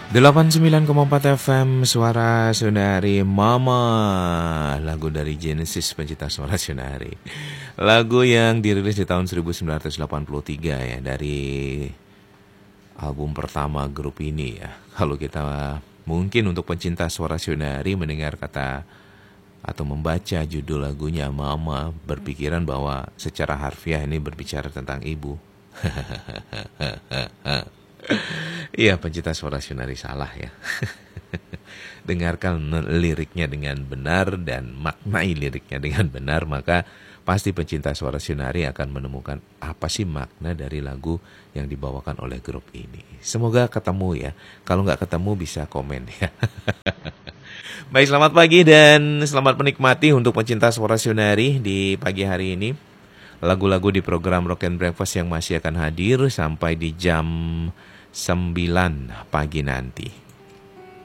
89,4 FM Suara Sunari Mama. Lagu dari Genesis, pencipta Suara Sunari. Lagu yang dirilis di tahun 1983 ya, dari album pertama grup ini ya. Kalau kita mungkin untuk pencinta Suara Sunari mendengar kata atau membaca judul lagunya Mama, berpikiran bahwa secara harfiah ini berbicara tentang ibu. Iya, pencinta Suara Sunari salah ya. Dengarkan liriknya dengan benar dan maknai liriknya dengan benar, maka pasti pencinta Suara Sunari akan menemukan apa sih makna dari lagu yang dibawakan oleh grup ini. Semoga ketemu ya. Kalau nggak ketemu bisa komen ya. Baik, selamat pagi dan selamat menikmati untuk pencinta Suara Sunari di pagi hari ini. Lagu-lagu di program Rock and Breakfast yang masih akan hadir sampai di jam 9 pagi nanti.